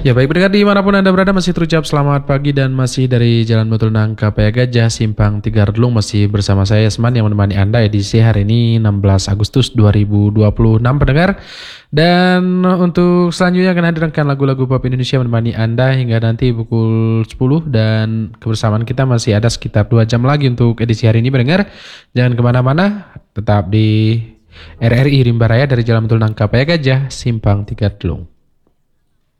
Ya baik pendengar dimanapun Anda berada masih terucap selamat pagi dan masih dari Jalan Betul Nangka Paya Gajah Simpang Tigardelung masih bersama saya Esman yang menemani Anda edisi hari ini 16 Agustus 2026 pendengar. Dan untuk selanjutnya akan hadirkan lagu-lagu pop Indonesia menemani Anda hingga nanti pukul 10 dan kebersamaan kita masih ada sekitar 2 jam lagi untuk edisi hari ini pendengar. Jangan kemana-mana, tetap di RRI Rimba Raya dari Jalan Betul Nangka Paya Gajah Simpang Tigardelung.